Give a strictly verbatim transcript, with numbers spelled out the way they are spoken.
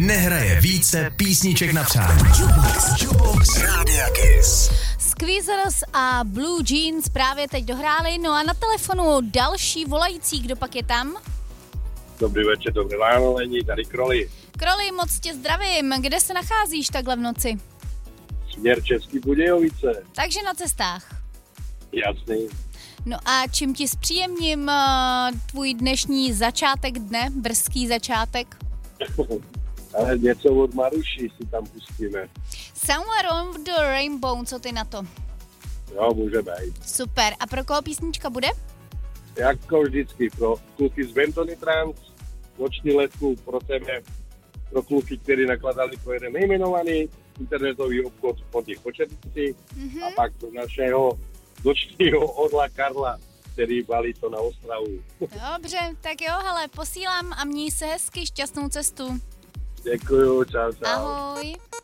nehraje více písniček na přání. Jukebox, Jukebox Rádia Kiss. Squeezers a Blue Jeans právě teď dohráli, no a na telefonu další volající, kdo pak je tam? Dobrý večer, dobré ráno, Lení, tady Kroli. Kroli, moc tě zdravím, kde se nacházíš takhle v noci? Směr Český Budějovice. Takže na cestách. Jasný. No a čím ti zpříjemním uh, tvůj dnešní začátek dne, brzký začátek? Ale něco od Maruši si tam pustíme. Somewhere over the Rainbow, co ty na to? Jo, může být. Super, a pro koho písnička bude? Jako vždycky, pro kluky z Ventony Trans, noční letku pro tebe, pro kluky, kteří nakladali pro jeden nejmenovaný internetový obchod pod těch Početnici mm-hmm. a pak do našeho nočního orla Karla, který balí to na Ostravu. Dobře, tak jo, hele, posílám a měj se hezky, šťastnou cestu. Děkuju, čau, čau. Ahoj.